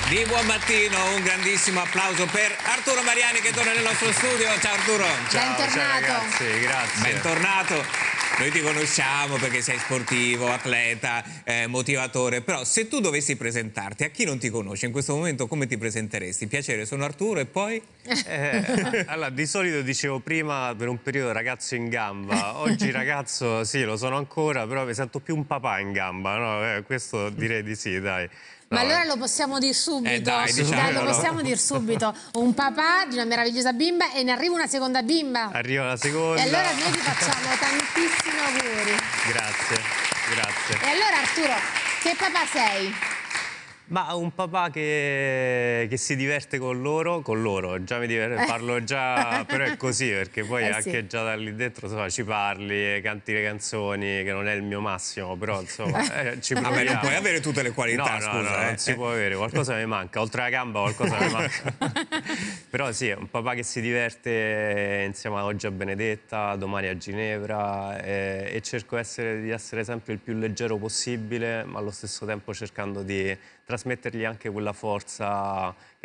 Di buon mattino, un grandissimo applauso per Arturo Mariani che torna nel nostro studio. Ciao Arturo. Ciao, Bentornato. ciao ragazzi, grazie. Bentornato. Noi ti conosciamo perché sei sportivo, atleta, motivatore, però se tu dovessi presentarti a chi non ti conosce in questo momento, come ti presenteresti? Piacere, sono Arturo e poi? Allora, di solito dicevo prima per un periodo ragazzo in gamba, oggi ragazzo sì, lo sono ancora, però mi sento più un papà in gamba, no? Questo direi di sì, dai. Ma No, allora lo possiamo dire subito, dai, diciamolo. lo possiamo dire subito, un papà di una meravigliosa bimba e ne arriva una seconda bimba. arriva la seconda. E allora noi ti facciamo tantissimi auguri. Grazie, grazie. E allora Arturo, che papà sei? Ma un papà che si diverte con loro, già mi parlo già, però è così, perché poi anche sì. già da lì dentro insomma, ci parli, canti le canzoni, che non è il mio massimo, però insomma ci proviamo. Vabbè, non puoi avere tutte le qualità, No, scusa. non si può avere, qualcosa mi manca, oltre alla gamba qualcosa mi manca. Però sì, è un papà che si diverte insieme a oggi a Benedetta, domani a Ginevra e cerco di essere sempre il più leggero possibile, ma allo stesso tempo cercando di trasmettergli anche quella forza